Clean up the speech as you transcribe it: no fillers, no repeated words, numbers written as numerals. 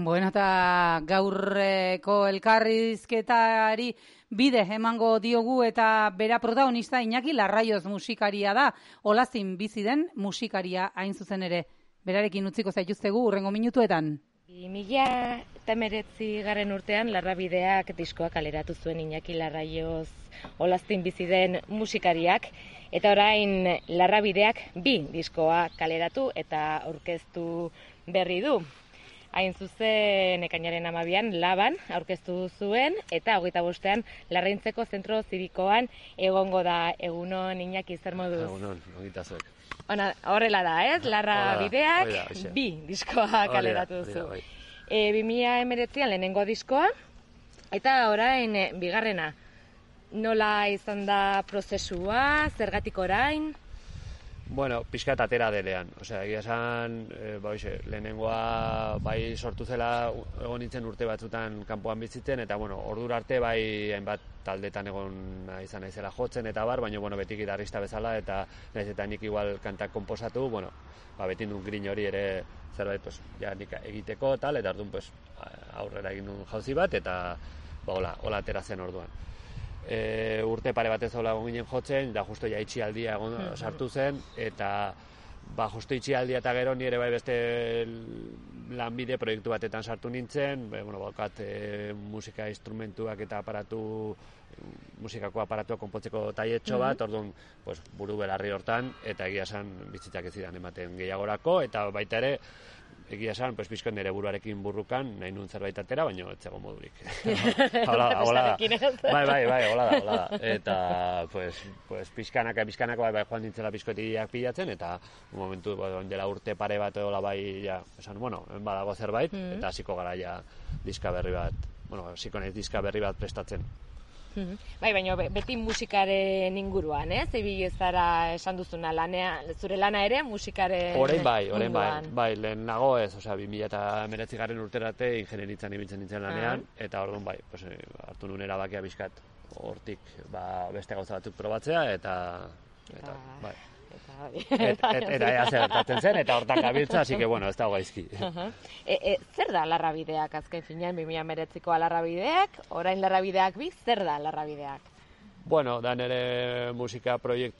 Bueno, eta gaurreko elkarrizketari bide emango diogu eta bera protagonista Iñaki Larraioz musikaria da, Olazin bizi den musikaria hain zuzen ere. Berarekin utziko zaituztegu hurrengo minutuetan. 2019 urtean Larrabideak diskoa kaleratu zuen Iñaki Larraioz Olazin bizi den musikariak, eta orain Larrabideak 2 diskoa kaleratu eta aurkeztu berri du. Hain zuzen, ekainaren 12an Laban aurkeztu zuen, eta 25ean Larraintzeko zentro zibikoan egongo da. Egunon, Iñaki, zer moduz? Egunon, ongita zuek. Horrela da, ez? Larrabideak 2 diskoa kaleratu zu. 2019an lehenengo diskoa, eta orain bigarrena. Nola izan da prozesua, zergatik orain? Bueno, pixka atera delean. Osea, egia esan, lehenengoa bai sortu zela egon nintzen urte batzutan kanpoan bizitzen, eta ordura arte bai hainbat taldetan egon izan naizela jotzen eta bar, baina beti gitarrista bezala, eta naiz eta nik igual kantak konposatu, beti nun grin hori ere zerbait nik egiteko tal, eta orduan aurrera egin nun jauzi bat, eta hola atera zen orduan. Urte pare batez hola egon ginen jotzen, da justo itxialdia sartu zen, eta justo itxialdia eta gero nire bai beste lanbide proiektu batetan sartu nintzen, baukat musika instrumentuak eta musikako aparatuak konpontzeko tailetxo bat, orduan buru belarri hortan, eta egia esan bizitzak ez zidan ematen gehiagorako, eta baita ere egia esan, pizkon nire buruarekin burrukan, nahi nun zerbait atera, baina ez zegoen modurik. Hola da. Bai, hola da. Eta, pizkanaka joan nintzela pizkotiak pilatzen, eta momentu, dela urte pare bat edo bai, esan, badago zerbait, eta hasiko gara diska berri bat, hasiko naiz diska berri bat prestatzen. Bai, baina beti musikaren inguruan, ez? Ibili ez zara esan duzuna zure lana ere musikaren Orain bai, lehen nago ez, 2019 urterate ingenieritzan ibiltzen nintzen lanean, eta orduan hartu nuen erabakia bizkat hortik beste gauza batzuk probatzea, eta bai. Eta ea zer gertatzen zen, eta hortan gabiltza, así que ez dago gaizki. Zer da Larrabideak azken finean, 2019ko Larrabideak, orain Larrabideak 2, zer da Larrabideak? Da nire musika proiektu